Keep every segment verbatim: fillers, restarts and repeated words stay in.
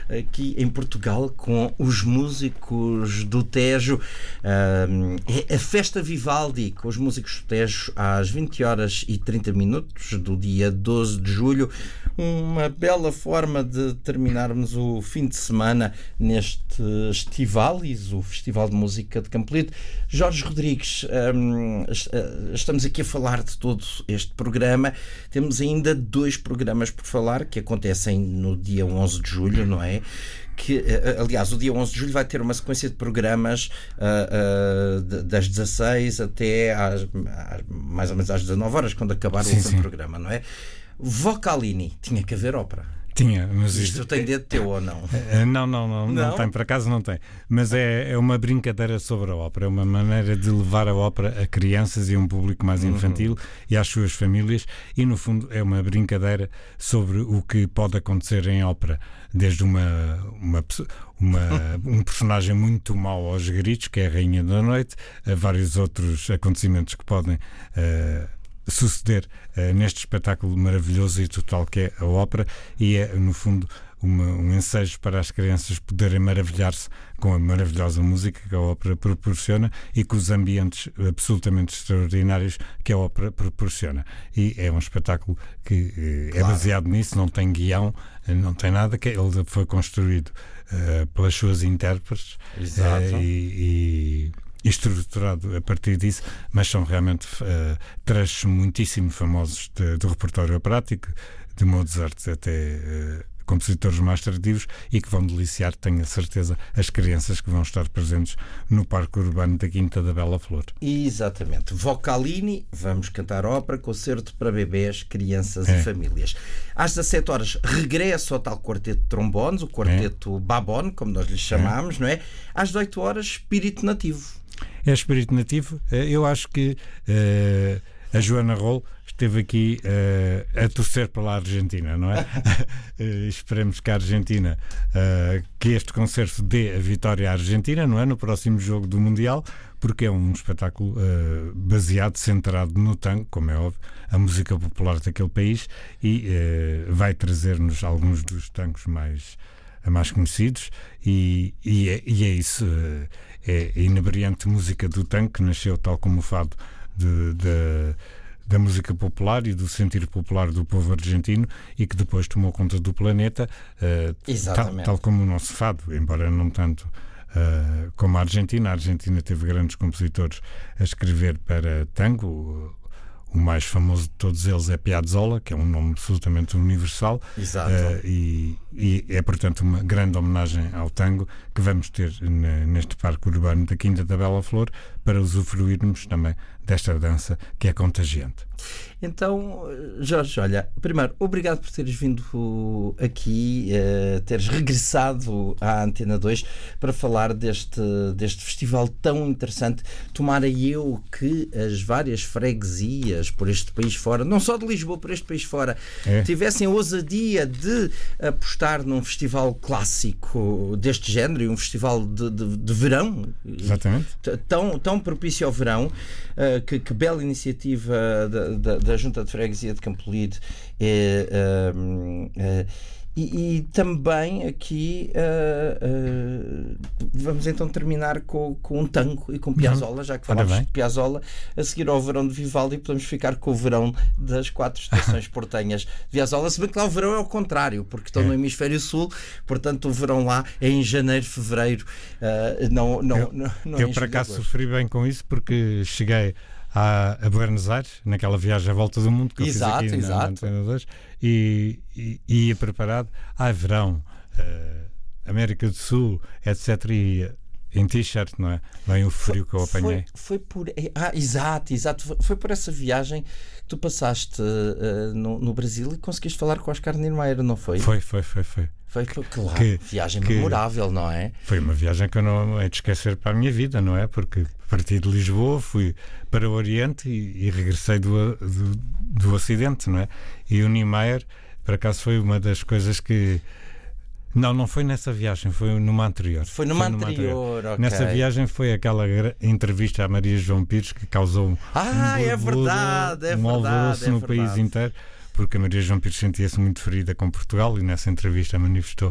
aqui em Portugal com os músicos do Tejo. É a Festa Vivaldi com os músicos do Tejo às vinte horas e trinta minutos do dia doze de julho. Uma bela forma de terminarmos o fim de semana neste Estivalis, o Festival de Música de Campolide. Jorge Rodrigues, hum, estamos aqui a falar de todo este programa. Temos ainda dois programas por falar que acontecem no dia onze de julho, não é? Que, aliás, o dia onze de julho vai ter uma sequência de programas uh, uh, das dezasseis até às, às, mais ou menos às dezanove horas, quando acabar sim, o último programa, não é? Vocalini, tinha que haver ópera. Tinha, mas isto tem dedo teu ou não? Não, não, não, não, não tem, por acaso não tem. Mas é, é uma brincadeira sobre a ópera, é uma maneira de levar a ópera a crianças e um público mais infantil uhum. e às suas famílias, e no fundo é uma brincadeira sobre o que pode acontecer em ópera, desde uma, uma, uma um personagem muito mau aos gritos, que é a Rainha da Noite, a vários outros acontecimentos que podem uh, suceder uh, neste espetáculo maravilhoso e total que é a ópera, e é no fundo uma, um ensejo para as crianças poderem maravilhar-se com a maravilhosa música que a ópera proporciona e com os ambientes absolutamente extraordinários que a ópera proporciona. E é um espetáculo que uh, claro. é baseado nisso, não tem guião, não tem nada, que ele foi construído uh, pelas suas intérpretes. Exato. Uh, e, e estruturado a partir disso, mas são realmente uh, trechos muitíssimo famosos de, do repertório operático, de Mozart até uh, compositores mais tardios, e que vão deliciar, tenho a certeza, as crianças que vão estar presentes no Parque Urbano da Quinta da Bela Flor. Exatamente. Vocalini, vamos cantar ópera, concerto para bebés, crianças é. e famílias. Às dezassete horas, regresso ao tal quarteto de trombones, o quarteto é. Babone, como nós lhe chamámos, é. não é? Às dezoito horas, Espírito Nativo. É espírito nativo. Eu acho que uh, a Joana Roll esteve aqui uh, a torcer pela Argentina, não é? uh, esperemos que a Argentina, uh, que este concerto dê a vitória à Argentina, não é? No próximo jogo do Mundial, porque é um espetáculo uh, baseado, centrado no tango, como é óbvio, a música popular daquele país, e uh, vai trazer-nos alguns dos tangos mais, mais conhecidos, e, e, é, e é isso. Uh, É a inebriante música do tango, que nasceu tal como o fado de, de, da música popular e do sentir popular do povo argentino, e que depois tomou conta do planeta, uh, tal, tal como o nosso fado, embora não tanto uh, como a Argentina. A Argentina teve grandes compositores a escrever para tango. O mais famoso de todos eles é Piazzolla, que é um nome absolutamente universal. Exato. Uh, e, e é, portanto, uma grande homenagem ao tango que vamos ter ne, neste Parque Urbano da Quinta da Bela Flor, para usufruirmos também desta dança que é contagiante. Então, Jorge, olha, primeiro, obrigado por teres vindo aqui, uh, teres regressado à Antena dois para falar deste, deste festival tão interessante. Tomara eu que as várias freguesias por este país fora, não só de Lisboa, por este país fora, é. tivessem a ousadia de apostar num festival clássico deste género, e um festival de, de, de verão. Exatamente. Tão, tão propício ao verão. Uh, que, que bela iniciativa da, da, da Junta de Freguesia de Campolide. É, uh, uh, e, e também aqui uh, uh, vamos então terminar com, com um tango e com Piazzolla, já que falámos de Piazzolla. A seguir ao verão de Vivaldi, podemos ficar com o verão das quatro estações portenhas de Piazzolla, se bem que lá o verão é ao contrário, porque estão é. no hemisfério sul, portanto o verão lá é em janeiro, fevereiro, uh, não, não, eu, não, não eu por acaso sofri bem com isso, porque cheguei a, a Buenos Aires, naquela viagem à volta do mundo que eu exato, fiz aqui exato. na Antena dois, e, e, e ia preparado, ah, verão, uh, América do Sul, etcétera, e em t-shirt, não é? Bem o frio foi, que eu apanhei. Foi, foi por... Ah, exato, exato. Foi, foi por essa viagem que tu passaste uh, no, no Brasil e conseguiste falar com o Oscar Niemeyer, não foi? Foi, foi, foi, foi. Foi, claro, que, viagem que, memorável, não é? Foi uma viagem que eu não hei de esquecer para a minha vida, não é? Porque parti de Lisboa, fui para o Oriente e, e regressei do, do, do Ocidente, não é? E o Niemeyer, por acaso, foi uma das coisas que... Não, não foi nessa viagem, foi numa anterior. Foi numa, foi numa anterior. anterior. Okay. Nessa viagem foi aquela entrevista à Maria João Pires que causou ah, um, é verdade, é um verdade, alvoroço é no verdade. país inteiro, porque a Maria João Pires sentia-se muito ferida com Portugal e nessa entrevista manifestou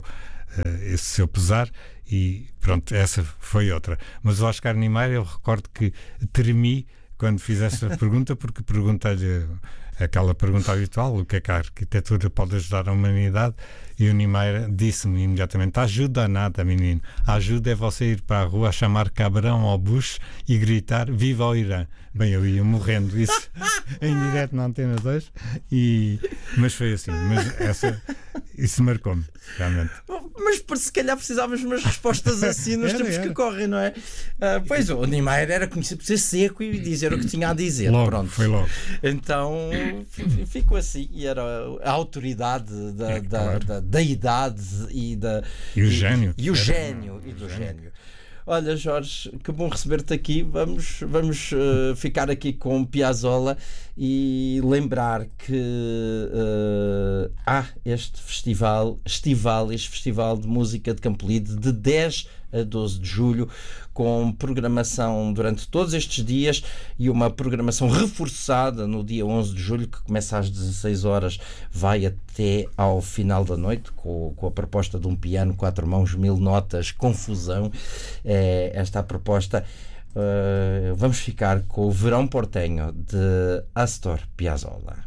esse seu pesar. E pronto, essa foi outra. Mas o Oscar Niemeyer, eu recordo que tremi quando fiz essa pergunta, porque perguntei-lhe aquela pergunta habitual: o que é que a arquitetura pode ajudar a humanidade? E o Niemeyer disse-me imediatamente: ajuda a nada, menino. A ajuda é você ir para a rua a chamar cabrão ao Bush e gritar viva o Irã. Bem, eu ia morrendo, isso em direto na Antena dois, e... mas foi assim. Mas essa, isso marcou-me, realmente. Mas se calhar precisávamos de umas respostas assim nos Era, tempos era. que correm, não é? Uh, pois o Niemeyer era conhecido por ser seco e dizer o que tinha a dizer. Logo, Pronto. foi logo. Então f- ficou assim, e era a autoridade da, É, da, claro. da, da idade e da. E o gênio. E, e o Era, gênio. não, E do o gênio. gênio. Olha, Jorge, que bom receber-te aqui. Vamos, vamos uh, ficar aqui com Piazzolla e lembrar que uh, há este festival, Estivalis, Festival de Música de Campolide, de dez a doze de julho, com programação durante todos estes dias e uma programação reforçada no dia onze de julho, que começa às dezasseis horas, vai até ao final da noite, com, com a proposta de um piano, quatro mãos, mil notas, confusão. É esta a proposta. Uh, vamos ficar com o Verão Portenho, de Astor Piazzolla.